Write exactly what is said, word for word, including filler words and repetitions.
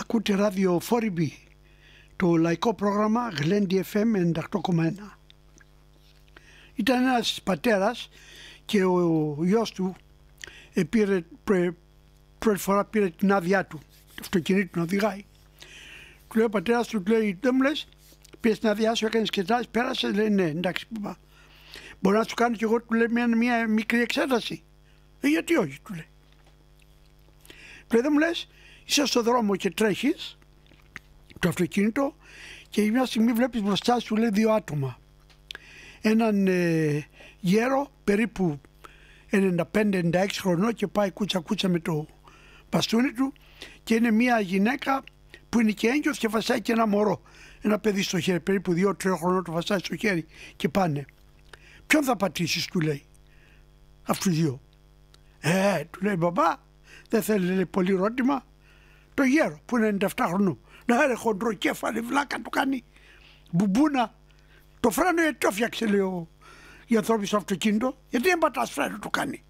Ακούτε ράδιο φορ μπι, το λαϊκό πρόγραμμα Γλέντι εφ εμ ενενήντα οκτώ κόμμα ένα. Ήταν ένας πατέρας και ο γιος του πήρε, πρώτη φορά πήρε την άδειά του, το αυτοκίνητο να οδηγάει. Του λέει ο πατέρας του, του λέει, δεν μου λες, πήρες την άδειά σου, έκανες εξετάσεις, πέρασες, λέει ναι, εντάξει παπά. Μπορεί να σου κάνω κι εγώ, του λέει, μια, μια μικρή εξέταση. Ε, γιατί όχι, του λέει. Του λέει, δεν μου λες, είσαι στο δρόμο και τρέχεις το αυτοκίνητο και μια στιγμή βλέπεις μπροστά σου, λέει, δύο άτομα. Έναν ε, γέρο περίπου ενενήντα πέντε ενενήντα έξι χρονών και πάει κούτσα κούτσα με το μπαστούνι του, και είναι μια γυναίκα που είναι και έγκυος και βαστάει και ένα μωρό, ένα παιδί στο χέρι, περίπου δύο τρία χρονών, το βαστάει στο χέρι και πάνε. Ποιον θα πατήσεις, του λέει, αυτούς δύο. Ε, του λέει, μπαμπά, δεν θέλει, λέει, πολύ ρώτημα. Το γέρο που είναι ενενήντα επτά χρονών. Να ρε χοντροκέφαλη βλάκα του κάνει. Μπουμπούνα. Το φρένο γιατί το φτιάξε, λέει ο, οι ανθρώποι στο αυτοκίνητο. Γιατί δεν πατάς φρένο, του κάνει.